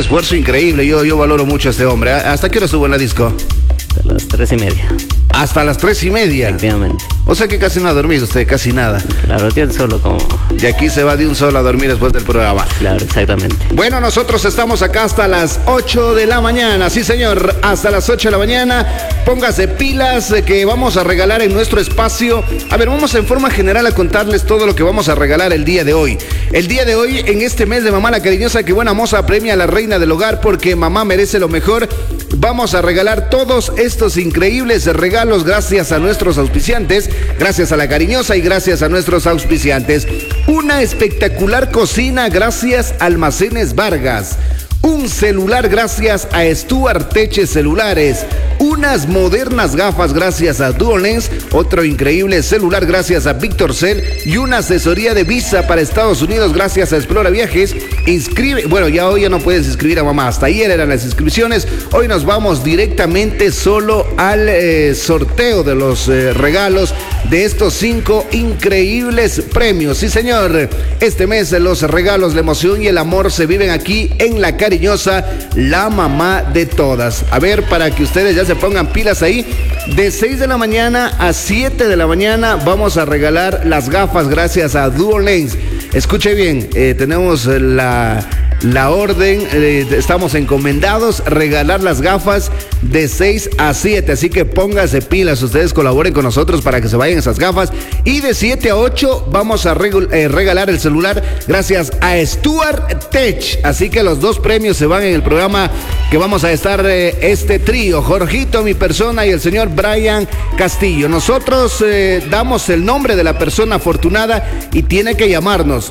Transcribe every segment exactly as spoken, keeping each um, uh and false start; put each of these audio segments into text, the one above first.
esfuerzo increíble. Yo, yo valoro mucho a este hombre. ¿Hasta qué hora estuvo en la disco? Hasta las tres y media. Hasta las tres y media. Efectivamente. O sea que casi no ha dormido usted, casi nada. Claro, tiene solo como... Y aquí se va de un solo a dormir después del programa. Claro, exactamente. Bueno, nosotros estamos acá hasta las ocho de la mañana. Sí, señor, hasta las ocho de la mañana. Póngase pilas que vamos a regalar en nuestro espacio. A ver, vamos en forma general a contarles todo lo que vamos a regalar el día de hoy. El día de hoy, en este mes de Mamá la Cariñosa, que buena moza premia a la reina del hogar porque mamá merece lo mejor. Vamos a regalar todos estos increíbles regalos gracias a nuestros auspiciantes, gracias a la Cariñosa y gracias a nuestros auspiciantes. Una espectacular cocina gracias a Almacenes Vargas. Un celular gracias a Stuart Teche Celulares. Unas modernas gafas gracias a DuoLens. Otro increíble celular gracias a VictorCell. Y una asesoría de visa para Estados Unidos gracias a Explora Viajes. Inscribe, bueno, ya hoy ya no puedes inscribir a mamá. Hasta ayer eran las inscripciones. Hoy nos vamos directamente solo al eh, sorteo de los eh, regalos de estos cinco increíbles premios. Sí, señor. Este mes los regalos, la emoción y el amor se viven aquí en la Cariñosa, la mamá de todas. A ver, para que ustedes ya se pongan pilas ahí, de seis de la mañana a siete de la mañana vamos a regalar las gafas gracias a DuoLens. Escuche bien, eh, tenemos la... La orden, eh, estamos encomendados regalar las gafas de seis a siete, así que póngase pilas, ustedes colaboren con nosotros para que se vayan esas gafas. Y de siete a ocho vamos a regu- eh, regalar el celular gracias a Stuart Tech, así que los dos premios se van en el programa que vamos a estar eh, este trío, Jorgito, mi persona, y el señor Brian Castillo. Nosotros eh, damos el nombre de la persona afortunada y tiene que llamarnos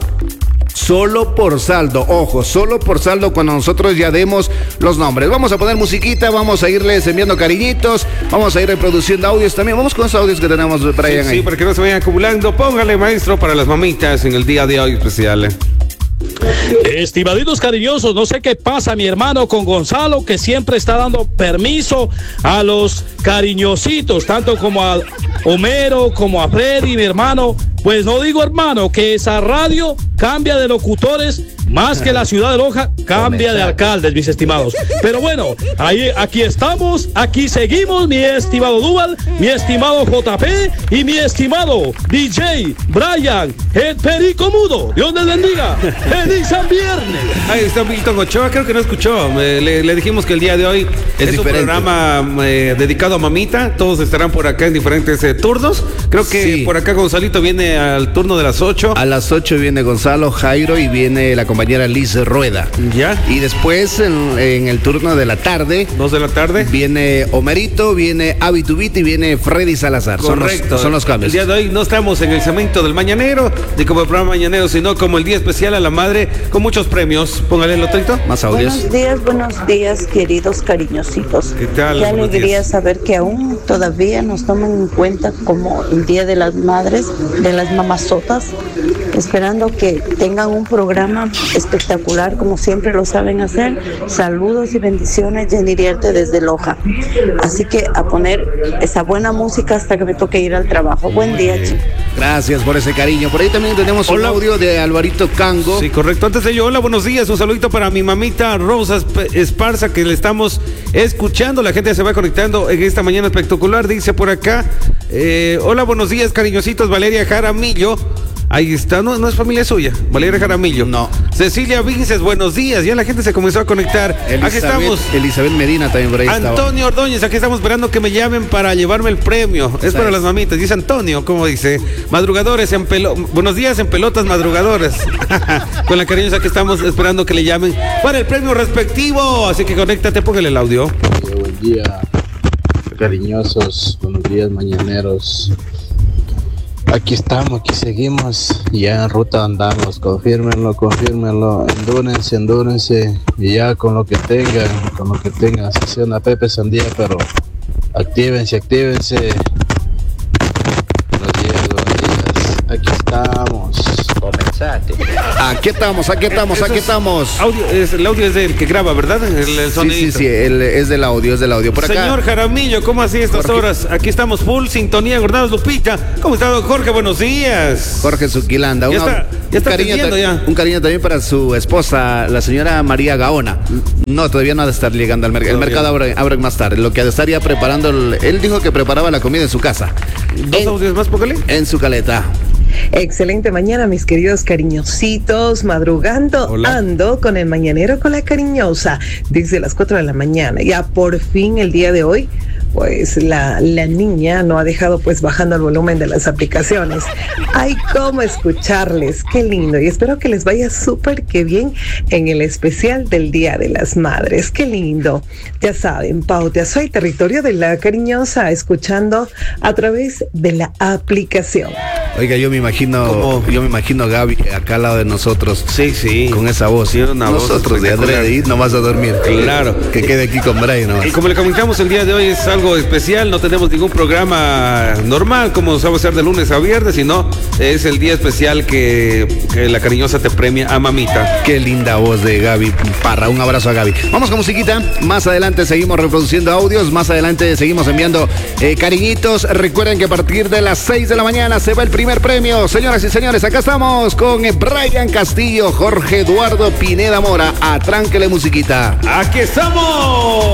solo por saldo, ojo, solo por saldo cuando nosotros ya demos los nombres. Vamos a poner musiquita, vamos a irles enviando cariñitos, vamos a ir reproduciendo audios también. Vamos con esos audios que tenemos, Brian. Sí, ahí. sí, para que no se vayan acumulando. Póngale, maestro, para las mamitas en el día de hoy especial. Estimaditos cariñosos, no sé qué pasa, mi hermano, con Gonzalo, que siempre está dando permiso a los cariñositos, tanto como a Homero, como a Freddy, mi hermano. Pues no digo, hermano, que esa radio cambia de locutores más que la ciudad de Loja cambia de alcaldes, mis estimados. Pero bueno, ahí, aquí estamos, aquí seguimos, mi estimado Duval, mi estimado J P y mi estimado D J Brian, el Perico Mudo. Dios les bendiga. ¡Feliz San Viernes! Ahí está Milton Ochoa, creo que no escuchó. Eh, le, le dijimos que el día de hoy es, es un programa eh, dedicado a mamita. Todos estarán por acá en diferentes eh, turnos. Creo que sí. Por acá Gonzalito viene al turno de las ocho. A las ocho viene Gonzalo, Jairo y viene la compañera Liz Rueda. Ya. Y después en, en el turno de la tarde. Dos de la tarde. Viene Homerito, viene Abitubit y viene Freddy Salazar. Correcto. Son los, son los cambios. El día de hoy no estamos en el cemento del mañanero, ni como el programa mañanero, sino como el día especial a la madre, con muchos premios. Póngale el otrito. Más audios. Buenos días, buenos días, queridos cariñositos. ¿Qué tal? Qué alegría saber que aún todavía nos toman en cuenta como el Día de las Madres, de las mamazotas, esperando que tengan un programa espectacular como siempre lo saben hacer. Saludos y bendiciones, Jenny Rierte desde Loja. Así que a poner esa buena música hasta que me toque ir al trabajo. Buen día, chicos. Gracias por ese cariño. Por ahí también tenemos hola. Un audio de Alvarito Cango. Sí, correcto. Antes de ello, hola, buenos días. Un saludito para mi mamita Rosa Esparza, que le estamos escuchando. La gente se va conectando en esta mañana espectacular. Dice por acá, eh, hola, buenos días, cariñositos. Valeria Jaramillo. Ahí está, no, no es familia suya, Valeria Jaramillo. No. Cecilia Vinces, buenos días. Ya la gente se comenzó a conectar. Elizabeth, aquí estamos. Elizabeth Medina también por ahí. Antonio estaba. Ordóñez, aquí estamos esperando que me llamen para llevarme el premio. Es para las mamitas. Dice Antonio, ¿cómo dice? Madrugadores en pelo. Buenos días en pelotas madrugadores. Con la cariñosa que estamos esperando que le llamen para el premio respectivo. Así que conéctate, póngale el audio. Buen día, cariñosos. Buenos días, mañaneros. Aquí estamos, aquí seguimos, ya en ruta andamos, confírmenlo, confírmenlo, endúrense, endúrense, y ya con lo que tengan, con lo que tengan, si sea una Pepe Sandía, pero actívense, actívense. Buenos días, buenos días, aquí estamos, conectados. pasaste. Aquí estamos, aquí estamos, Eso aquí es estamos. Audio, es, el audio es del que graba, ¿verdad? El, el Sí, sí, sonidito. sí, el- es del audio, es del audio. Por acá. Señor Jaramillo, ¿cómo así estas Jorge. horas? Aquí estamos full sintonía, Gordados Lupita. ¿Cómo está, don Jorge? Buenos días. Jorge Zuquilanda. Ya Un- está- ya está un, cariño atendiendo ta- ya. un cariño también para su esposa, la señora María Gaona. No, todavía no ha de estar llegando al mercado. El Todavía. mercado abre, abre más tarde. Lo que ha de estar ya preparando. el- él dijo que preparaba la comida en su casa. ¿Dos En, audios más, Pócale? en su caleta. Excelente mañana, mis queridos cariñositos. Madrugando, Hola. ando con el mañanero con la cariñosa desde las cuatro de la mañana. Ya por fin el día de hoy, pues la, la niña no ha dejado pues bajando el volumen de las aplicaciones. Hay cómo escucharles, qué lindo. Y espero que les vaya súper que bien en el especial del Día de las Madres. Qué lindo. Ya saben, Pauta soy territorio de la cariñosa, escuchando a través de la aplicación. Oiga, yo me imagino, ¿Cómo? yo me imagino a Gaby acá al lado de nosotros. Sí, sí. Con esa voz. Sí, una voz Nosotros de espectacular. André, no vas a dormir. Claro. Que quede aquí con Brian nomás. Y como le comentamos, el día de hoy es algo especial, no tenemos ningún programa normal como sabe ser de lunes a viernes, sino es el día especial que, que la cariñosa te premia a mamita. Qué linda voz de Gaby Parra. Un abrazo a Gaby. Vamos con musiquita. Más adelante seguimos reproduciendo audios. Más adelante seguimos enviando eh, cariñitos. Recuerden que a partir de las seis de la mañana se va el primer premio. Señoras y señores, acá estamos con eh, Brian Castillo, Jorge Eduardo Pineda Mora. Atránquele musiquita. ¡Aquí estamos!